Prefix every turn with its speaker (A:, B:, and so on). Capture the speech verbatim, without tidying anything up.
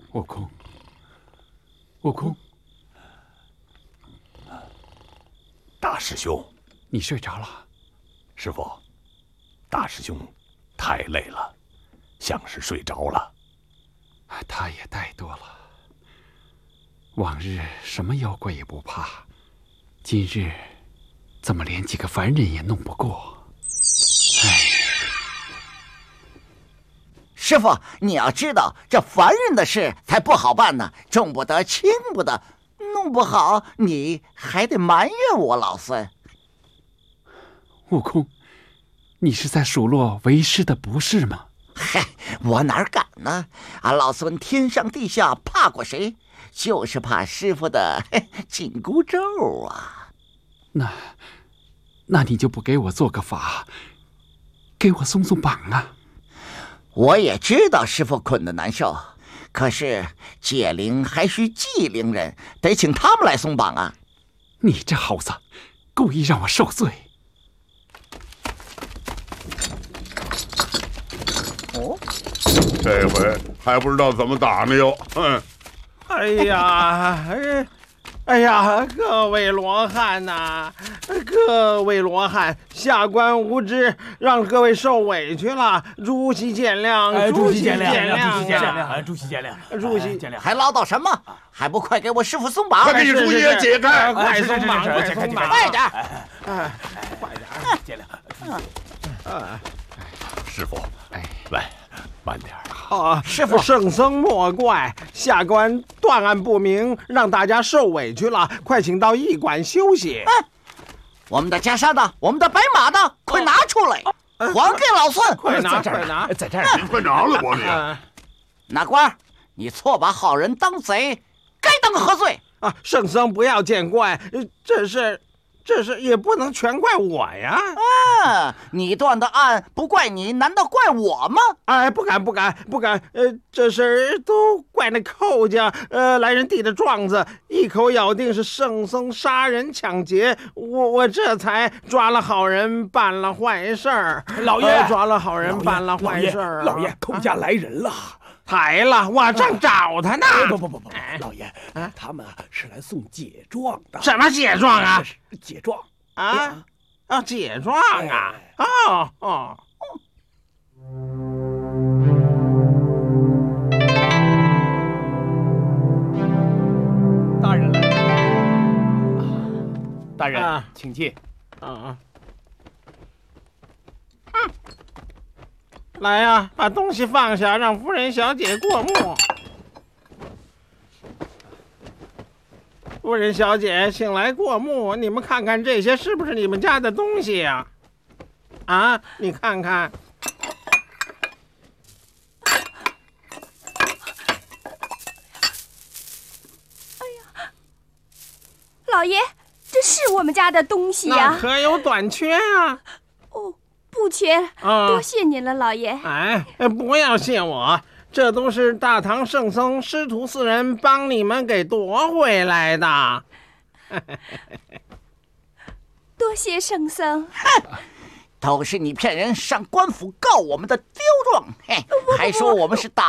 A: 悟空，悟空，
B: 大师兄，
A: 你睡着了？
B: 师傅，大师兄太累了，像是睡着了。
A: 他也怠惰了。往日什么妖怪也不怕，今日怎么连几个凡人也弄不过？哎，
C: 师傅，你要知道，这凡人的事才不好办呢，重不得轻不得，弄不好你还得埋怨我老孙。
A: 悟空，你是在数落为师的不是吗？
C: 嗨，我哪敢呢？俺老孙天上地下怕过谁？就是怕师傅的紧箍咒啊！
A: 那，那你就不给我做个法，给我松松绑啊？
C: 我也知道师傅困得难受，可是解铃还需系铃人，得请他们来松绑啊！
A: 你这猴子，故意让我受罪！
C: 哦，
D: 这回还不知道怎么打呢哟！嗯。
E: 哎呀，哎，哎呀，各位罗汉呐、啊，各位罗汉，下官无知，让各位受委屈了，主席见谅，
B: 哎、
E: 主
B: 席见谅，
E: 主席见谅，
B: 哎，主席见谅，
E: 主席
B: 见谅，
C: 还唠叨什么？还不快给我师傅松绑！
D: 快给主席也解开！
E: 快松绑，快松绑，
C: 快点！
E: 哎，快点，
B: 见谅。
E: 啊，
B: 师傅，哎，来，慢点。
E: 啊，师傅，圣僧莫怪，下官断案不明，让大家受委屈了，快请到驿馆休息。
C: 哎，我们的袈裟呢？我们的白马呢？快拿出来，还给老孙！
E: 快拿，快拿，
B: 在这儿，
D: 你快拿了我
C: 你！哪官，你错把好人当贼，该当个何罪？
E: 啊，圣僧不要见怪，这是。这是也不能全怪我呀！
C: 啊，你断的案不怪你，难道怪我吗？
E: 哎，不敢不敢不敢，呃，这事儿都怪那寇家，呃，来人递的状子，一口咬定是圣僧杀人抢劫，我我这才抓了好人，办了坏事儿。
B: 老爷，
E: 呃、抓了好人，办了坏事儿、啊。
B: 老爷，寇家来人了。
E: 来了，我正找他呢。
B: 不不不不，老爷，啊，他们啊是来送解状的。
E: 什么解状啊？
B: 解状
E: 啊啊，解状啊！哦哦。
B: 大人来了。大人，
E: 啊、
B: 请进。
E: 啊。嗯。来呀、啊，把东西放下，让夫人小姐过目。夫人小姐，请来过目。你们看看这些是不是你们家的东西呀、啊？啊，你看看。
F: 哎呀，老爷，这是我们家的东西呀、
E: 那可有短缺啊？
F: 哦。不缺，
E: 啊、
F: 多谢您了，老爷。
E: 哎，不要谢我，这都是大唐圣僧师徒四人帮你们给夺回来的。
F: 多谢圣僧。
C: 哼，都是你骗人，上官府告我们的刁状，嘿，还说我们是打